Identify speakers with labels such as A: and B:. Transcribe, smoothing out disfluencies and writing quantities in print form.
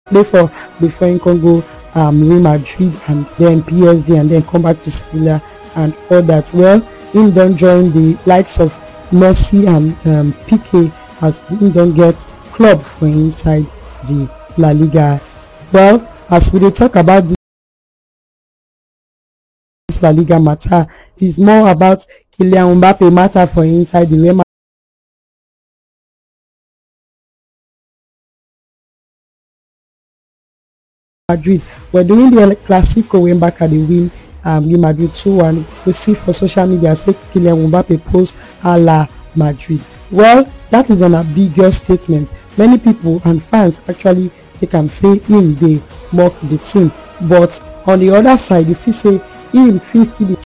A: play for before him can go Real Madrid and then PSG and then come back to Sevilla and all that. Well, him don join the likes of Messi and Pique as him don get club for inside the La Liga. Well, as we dey talk about this La Liga matter, it is more about Kylian Mbappe matter for inside the Real Madrid. We're doing the Clasico when back at the win Real Madrid 2-1. You see for social media say Kylian Mbappe post a la Madrid. Well, that is an ambiguous statement. Many people and fans actually take am say him dey mock the team, but on the other side, if you say him fit still